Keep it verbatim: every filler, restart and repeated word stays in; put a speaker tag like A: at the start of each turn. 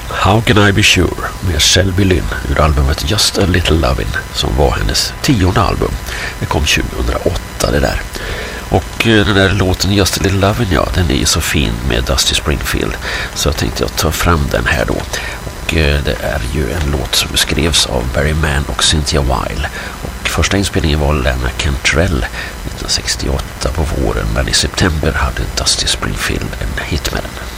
A: How Can I Be Sure med Shelby Lynn ur albumet Just a Little Lovin' som var hennes tionde album. Det kom tjugohundraåtta det där. Och den där låten Just a Little Lovin', ja, den är ju så fin med Dusty Springfield. Så jag tänkte jag ta fram den här då. Och det är ju en låt som skrevs av Barry Mann och Cynthia Weil. Och första inspelningen var Lana Cantrell nittonhundrasextioåtta på våren, men i september hade Dusty Springfield en hit med den.